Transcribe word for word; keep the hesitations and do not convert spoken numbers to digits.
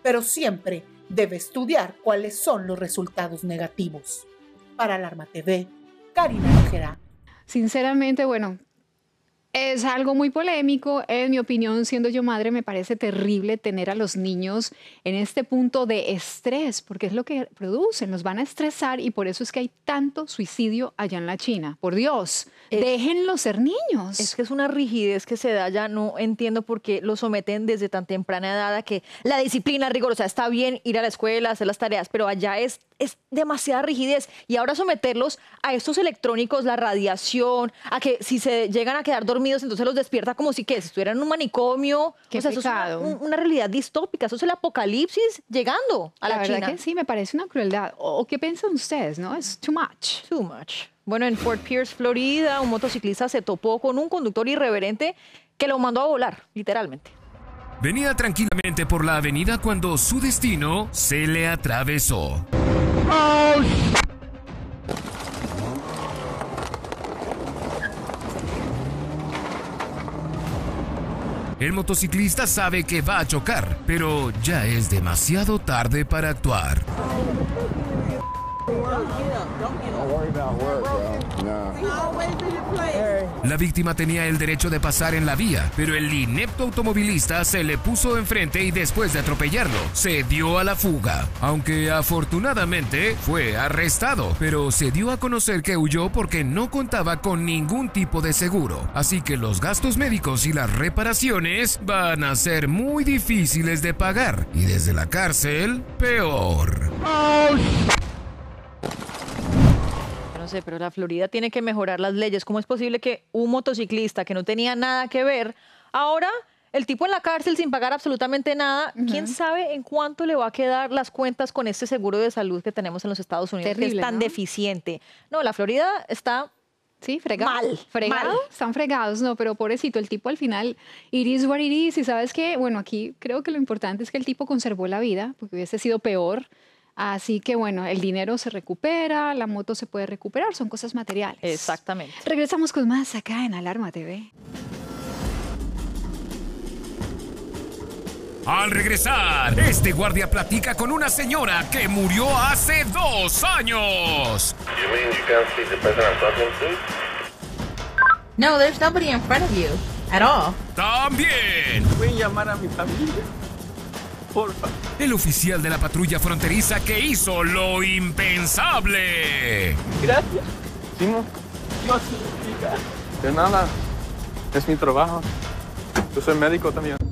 pero siempre debe estudiar cuáles son los resultados negativos. Para Alarma T V, Karina Nájera. Sinceramente, bueno, es algo muy polémico. En mi opinión, siendo yo madre, me parece terrible tener a los niños en este punto de estrés, porque es lo que producen, los van a estresar y por eso es que hay tanto suicidio allá en la China. Por Dios, es, déjenlos ser niños. Es que es una rigidez que se da allá, no entiendo por qué los someten desde tan temprana edad a que la disciplina rigurosa, está bien ir a la escuela, hacer las tareas, pero allá es, es demasiada rigidez y ahora someterlos a estos electrónicos, la radiación, a que si se llegan a quedar dormidos, entonces los despierta como si, ¿qué? Si estuvieran en un manicomio. Qué o sea, pecado. Eso es una, una realidad distópica. Eso es el apocalipsis llegando a la, la China. verdad que sí, me parece una crueldad. ¿O qué piensan ustedes, no? Es too much. Too much. Bueno, en Fort Pierce, Florida, un motociclista se topó con un conductor irreverente que lo mandó a volar, literalmente. Venía tranquilamente por la avenida cuando su destino se le atravesó. ¡Oh! El motociclista sabe que va a chocar, pero ya es demasiado tarde para actuar. La víctima tenía el derecho de pasar en la vía, pero el inepto automovilista se le puso enfrente y después de atropellarlo, se dio a la fuga. Aunque afortunadamente fue arrestado, pero se dio a conocer que huyó porque no contaba con ningún tipo de seguro. Así que los gastos médicos y las reparaciones van a ser muy difíciles de pagar. Y desde la cárcel, peor. ¡Oh! No sé, pero la Florida tiene que mejorar las leyes. ¿Cómo es posible que un motociclista que no tenía nada que ver, ahora el tipo en la cárcel sin pagar absolutamente nada? Uh-huh. ¿Quién sabe en cuánto le va a quedar las cuentas con este seguro de salud que tenemos en los Estados Unidos? Terrible, que es tan ¿no? deficiente. No, la Florida está... Sí, fregado. Mal. ¿Fregado? Mal. Están fregados, no, pero pobrecito, el tipo al final, it is what it is. Y ¿sabes qué? Bueno, aquí creo que lo importante es que el tipo conservó la vida, porque hubiese sido peor. Así que bueno, el dinero se recupera, la moto se puede recuperar, son cosas materiales. Exactamente. Regresamos con más acá en Alarma T V. Al regresar, este guardia platica con una señora que murió hace dos años. You mean you can't see the person I'm talking to? No, there's nobody in front of you at all. También. Pueden llamar a mi familia. Porfa. El oficial de la patrulla fronteriza que hizo lo impensable. Gracias. Simón, Dios te bendiga. De nada, es mi trabajo. Yo soy médico también.